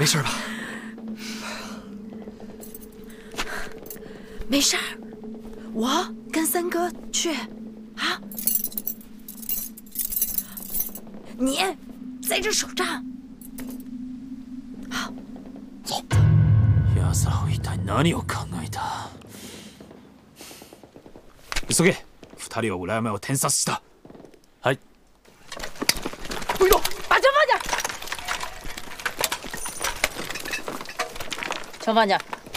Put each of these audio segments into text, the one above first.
没事吧？ 没事儿，我跟三哥去。啊，你在这守着。好， 走。 奴らは一体何を考えた？急げ。2人は裏山を転殺した。はい。 注意动！ 把枪放下。枪放下。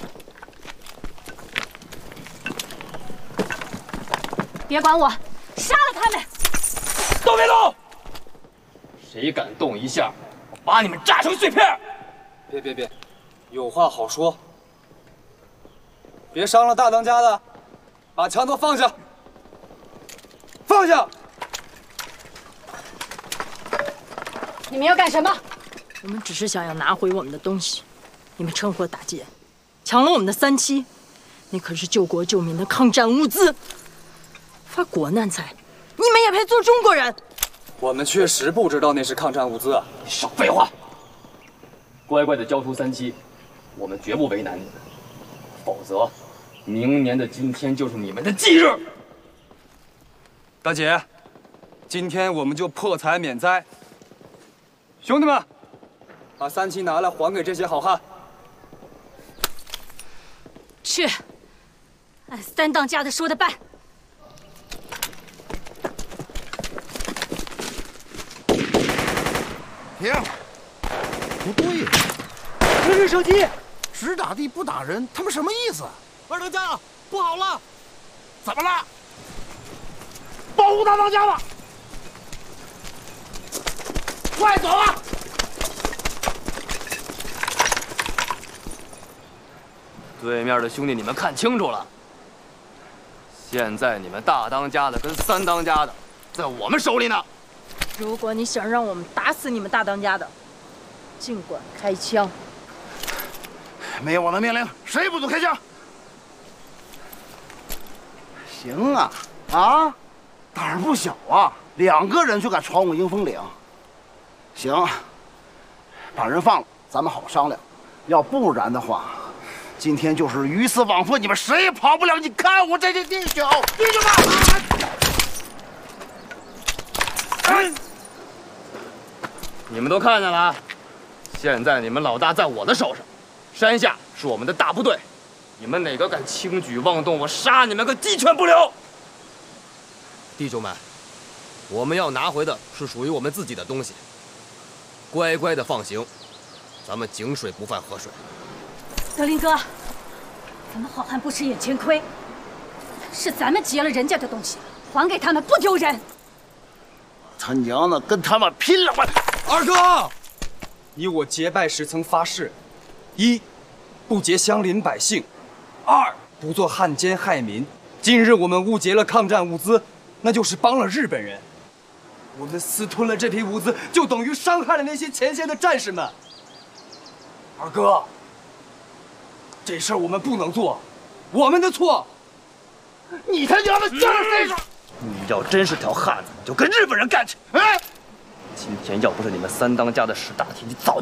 别管我，杀了他们！ 都别动！ 谁敢动一下，我把你们炸成碎片！ 别，有话好说。别伤了大当家的，把枪都放下。放下！ 你们要干什么？我们只是想要拿回我们的东西。你们趁火打劫，抢了我们的3期，那可是救国救民的抗战物资。发国难财，你们也配做中国人？ 我们确实不知道那是抗战物资啊！ 你少废话，乖乖的交出3期，我们绝不为难你们。否则，明年的今天就是你们的忌日。 大姐，今天我们就破财免灾。兄弟们，把3期拿来还给这些好汉。 去，按3当家的说的办。 停！不对， 这是手机， 只打的不打人，他们什么意思？ 二当家，不好了！ 怎么了？保护大当家吧！快走啊！ 对面的兄弟，你们看清楚了，现在你们大当家的跟3当家的，在我们手里呢。 如果你想让我们打死你们大当家的，尽管开枪。 没有我的命令，谁不准开枪？行啊，啊，胆儿不小啊，2个人就敢闯我迎风岭。行，把人放了，咱们好商量。要不然的话，今天就是鱼死网破，你们谁也跑不了。你看我这些弟兄们！ 你们都看见了啊！现在你们老大在我的手上，山下是我们的大部队，你们哪个敢轻举妄动，我杀你们个鸡犬不留！弟兄们，我们要拿回的是属于我们自己的东西，乖乖的放行，咱们井水不犯河水。 德林哥，咱们好汉不吃眼前亏，是咱们劫了人家的东西，还给他们不丢人。 他娘的，跟他们拼了吧！ 二哥，你我结拜时曾发誓：1. 不劫乡邻百姓；2. 不做汉奸害民。今日我们误劫了抗战物资，那就是帮了日本人。我们私吞了这批物资，就等于伤害了那些前线的战士们。二哥，这事儿我们不能做，我们的错。 你他娘的就是这种！ 你要真是条汉子，你就跟日本人干去！ 哎， 今天要不是你们3当家的识大体，你早就